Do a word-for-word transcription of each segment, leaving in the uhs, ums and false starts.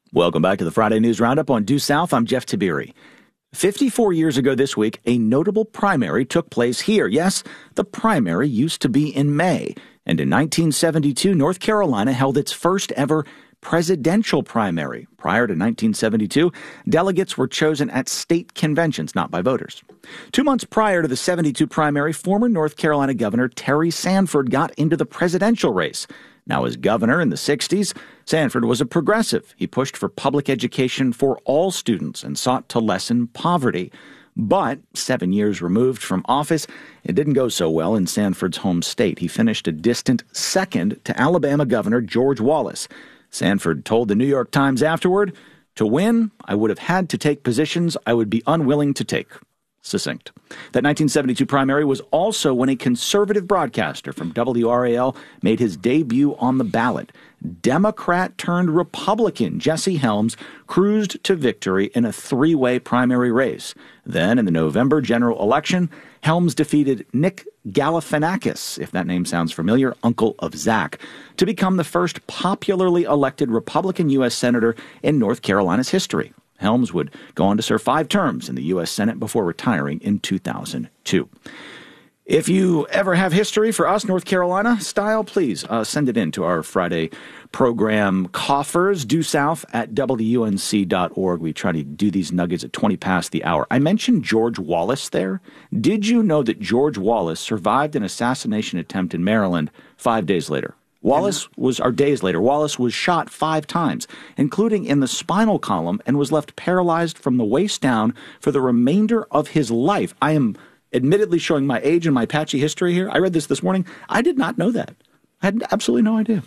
Welcome back to the Friday News Roundup on Due South. I'm Jeff Tiberi. fifty-four years ago this week, a notable primary took place here. Yes, the primary used to be in May. And in nineteen seventy-two, North Carolina held its first ever presidential primary. Prior to nineteen seventy-two, delegates were chosen at state conventions, not by voters. Two months prior to the seventy-two primary, former North Carolina Governor Terry Sanford got into the presidential race. Now, as governor in the sixties, Sanford was a progressive. He pushed for public education for all students and sought to lessen poverty. But seven years removed from office, it didn't go so well in Sanford's home state. He finished a distant second to Alabama Governor George Wallace. Sanford told the New York Times afterward, "To win, I would have had to take positions I would be unwilling to take." Succinct. That nineteen seventy-two primary was also when a conservative broadcaster from W R A L made his debut on the ballot. Democrat turned Republican Jesse Helms cruised to victory in a three-way primary race. Then, in the November general election, Helms defeated Nick Galifianakis, if that name sounds familiar, uncle of Zach, to become the first popularly elected Republican U S senator in North Carolina's history. Helms would go on to serve five terms in the U S Senate before retiring in two thousand two. If you ever have history for us, North Carolina style, please uh, send it in to our Friday program coffers, due south at W N C dot org. We try to do these nuggets at twenty past the hour. I mentioned George Wallace there. Did you know that George Wallace survived an assassination attempt in Maryland five days later? Wallace was, or days later, Wallace was shot five times, including in the spinal column, and was left paralyzed from the waist down for the remainder of his life. I am admittedly showing my age and my patchy history here. I read this this morning. I did not know that. I had absolutely no idea.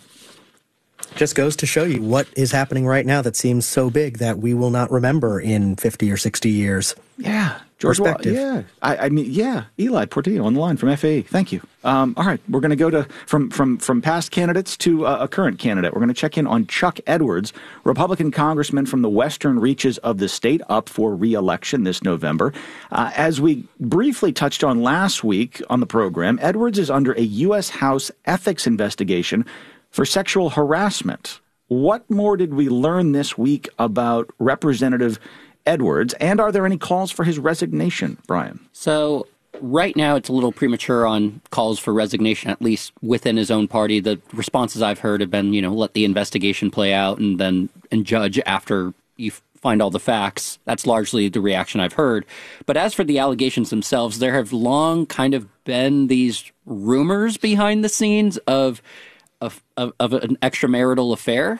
Just goes to show you what is happening right now that seems so big that we will not remember in fifty or sixty years. Yeah. George Perspective. Wall, yeah. I, I mean, yeah. Eli Portillo on the line from F A E. Thank you. Um, all right. We're going to go to from, from, from past candidates to uh, a current candidate. We're going to check in on Chuck Edwards, Republican congressman from the western reaches of the state, up for re-election this November. Uh, as we briefly touched on last week on the program, Edwards is under a U S House ethics investigation for sexual harassment. What more did we learn this week about Representative Edwards, and are there any calls for his resignation, Brian? So right now it's a little premature on calls for resignation, at least within his own party. The responses I've heard have been, you know, let the investigation play out and then and judge after you find all the facts. That's largely the reaction I've heard. But as for the allegations themselves, there have long kind of been these rumors behind the scenes of of, of, of an extramarital affair.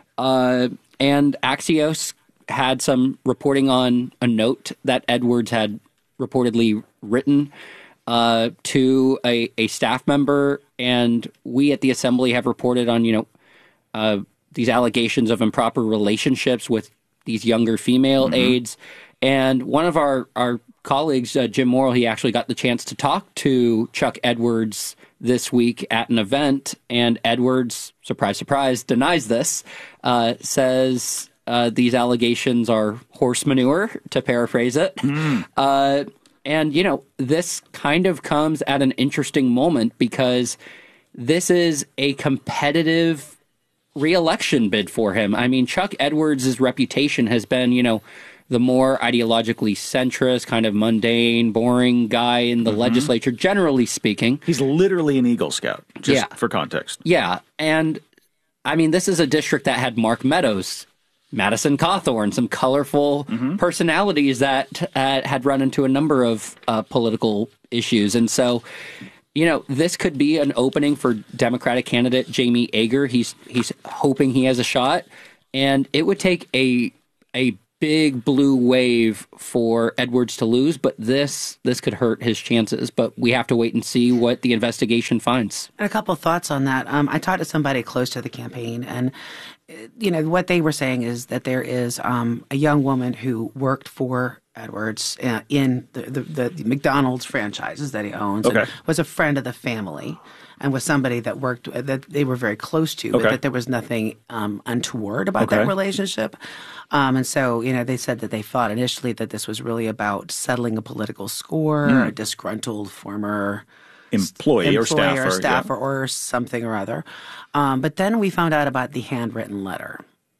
Uh, and Axios had some reporting on a note that Edwards had reportedly written uh, to a, a staff member. And we at the Assembly have reported on, you know, uh, these allegations of improper relationships with these younger female mm-hmm. aides. And one of our, our colleagues, uh, Jim Morrill, he actually got the chance to talk to Chuck Edwards this week at an event. And Edwards, surprise, surprise, denies this, uh, says uh, these allegations are horse manure, to paraphrase it. Mm. Uh, and, you know, this kind of comes at an interesting moment because this is a competitive re-election bid for him. I mean, Chuck Edwards' reputation has been, you know, the more ideologically centrist, kind of mundane, boring guy in the mm-hmm. legislature, generally speaking. He's literally an Eagle Scout, just yeah. for context. Yeah. And, I mean, this is a district that had Mark Meadows, Madison Cawthorn, some colorful mm-hmm. personalities that uh, had run into a number of uh, political issues. And so, you know, this could be an opening for Democratic candidate Jamie Ager. He's he's hoping he has a shot. And it would take a a big blue wave for Edwards to lose, but this this could hurt his chances. But we have to wait and see what the investigation finds. And a couple of thoughts on that. Um, I talked to somebody close to the campaign, and you know what they were saying is that there is um, a young woman who worked for Edwards uh, in the, the, the McDonald's franchises that he owns, okay. and was a friend of the family, and was somebody that worked that they were very close to, okay. but that there was nothing um, untoward about okay. that relationship. Um, and so, you know, they said that they thought initially that this was really about settling a political score, mm. a disgruntled former employee, employee or staffer, or, staffer yeah. or something or other. Um, but then we found out about the handwritten letter.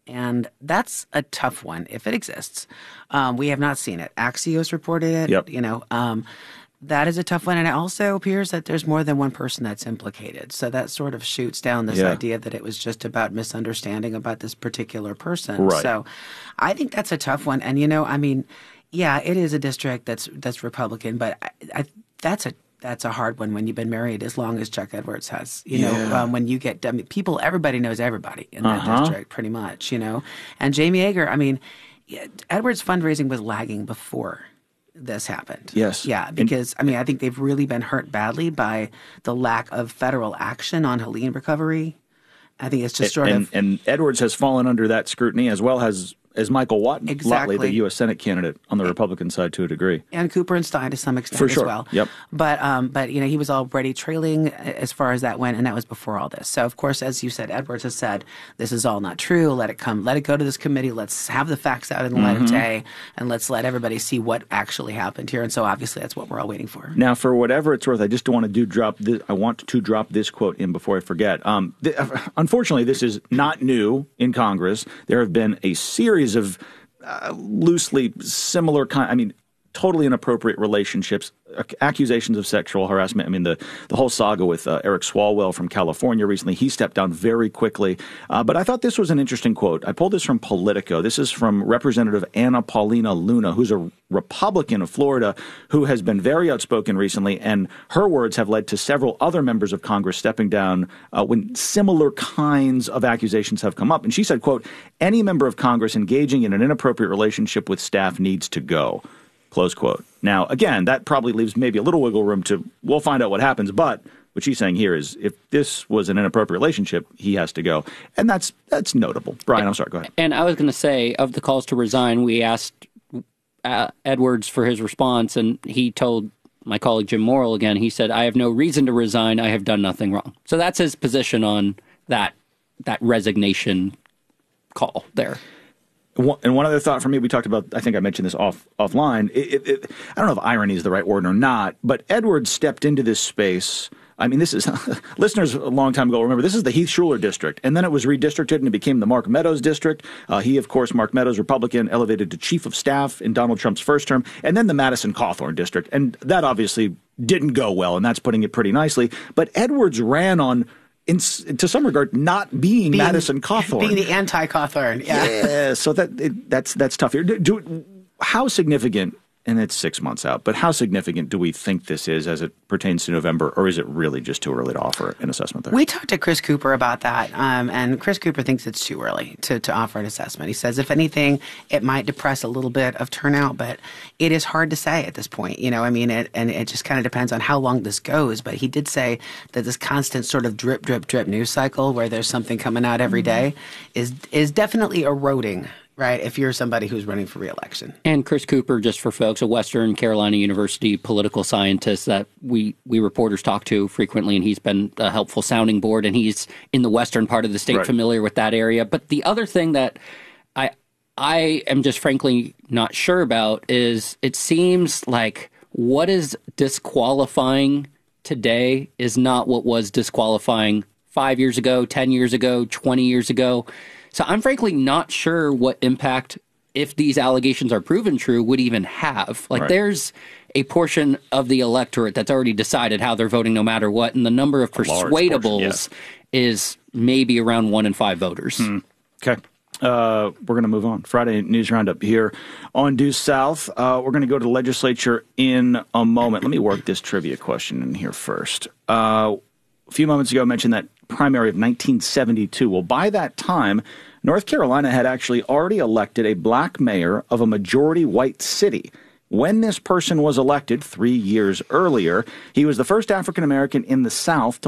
And that's a tough one if it exists. Um, we have not seen it. Axios reported it. Yep. You know, um, that is a tough one. And it also appears that there's more than one person that's implicated. So that sort of shoots down this yeah. idea that it was just about misunderstanding about this particular person. Right. So I think that's a tough one. And, you know, I mean, yeah, it is a district that's that's Republican, but I, I, that's a That's a hard one when you've been married as long as Chuck Edwards has. You yeah. know, um, when you get I mean, people, everybody knows everybody in that uh-huh. district, pretty much. You know, and Jamie Yeager. I mean, yeah, Edwards' fundraising was lagging before this happened. Yes, yeah, because and, I mean, I think they've really been hurt badly by the lack of federal action on Helene recovery. I think it's just sort and, of and Edwards has fallen under that scrutiny as well as. As Michael Watt- exactly. Whatley, the U S Senate candidate on the Republican side to a degree. And Cooper and Stein to some extent For sure. as well. Yep. But, um, but, you know, he was already trailing as far as that went, and that was before all this. So, of course, as you said, Edwards has said, this is all not true. Let it come. Let it go to this committee. Let's have the facts out in the light mm-hmm. of day, and let's let everybody see what actually happened here. And so, obviously, that's what we're all waiting for. Now, for whatever it's worth, I just want to do drop this, I want to drop this quote in before I forget. Um, th- unfortunately, this is not new in Congress. There have been a series of Uh, loosely similar kind, I mean, totally inappropriate relationships, accusations of sexual harassment. I mean, the, the whole saga with uh, Eric Swalwell from California recently, he stepped down very quickly. Uh, but I thought this was an interesting quote. I pulled this from Politico. This is from Representative Anna Paulina Luna, who's a Republican of Florida who has been very outspoken recently. And her words have led to several other members of Congress stepping down uh, when similar kinds of accusations have come up. And she said, quote, any member of Congress engaging in an inappropriate relationship with staff needs to go. Close quote. Now, again, that probably leaves maybe a little wiggle room to, we'll find out what happens. But what she's saying here is if this was an inappropriate relationship, he has to go. And that's that's notable. Brian, I'm sorry, go ahead. And I was going to say, of the calls to resign, we asked uh, Edwards for his response, and he told my colleague Jim Morrill again, he said, I have no reason to resign. I have done nothing wrong. So that's his position on that that resignation call there. And one other thought for me, we talked about, I think I mentioned this off offline. It, it, it, I don't know if irony is the right word or not, but Edwards stepped into this space. I mean, this is, listeners a long time ago, remember, this is the Heath Shuler district, and then it was redistricted and it became the Mark Meadows district. Uh, he, of course, Mark Meadows, Republican, elevated to chief of staff in Donald Trump's first term, and then the Madison Cawthorn district. And that obviously didn't go well, and that's putting it pretty nicely. But Edwards ran on, in, to some regard, not being, being Madison Cawthorn. Being the anti-Cawthorn, yeah. Yeah, so that it, that's that's tough here. Do, do, how significant, and it's six months out, but how significant do we think this is as it pertains to November, or is it really just too early to offer an assessment there? We talked to Chris Cooper about that, um, and Chris Cooper thinks it's too early to, to offer an assessment. He says, if anything, it might depress a little bit of turnout, but it is hard to say at this point. You know, I mean, it, and it just kind of depends on how long this goes. But he did say that this constant sort of drip, drip, drip news cycle where there's something coming out every day is is definitely eroding. Right, if you're somebody who's running for re-election. And Chris Cooper, just for folks, a Western Carolina University political scientist that we, we reporters talk to frequently, and he's been a helpful sounding board, and he's in the western part of the state, right. familiar with that area. But the other thing that I I am just frankly not sure about is it seems like what is disqualifying today is not what was disqualifying five years ago, ten years ago, twenty years ago. So I'm frankly not sure what impact, if these allegations are proven true, would even have. Like right. there's a portion of the electorate that's already decided how they're voting no matter what, and the number of persuadables portion, yeah. is maybe around one in five voters. Hmm. Okay. Uh, we're going to move on. Friday News Roundup here on Due South. Uh, we're going to go to the legislature in a moment. Let me work this trivia question in here first. Uh, a few moments ago, I mentioned that primary of nineteen seventy-two. Well, by that time, North Carolina had actually already elected a black mayor of a majority white city. When this person was elected three years earlier, he was the first African American in the South to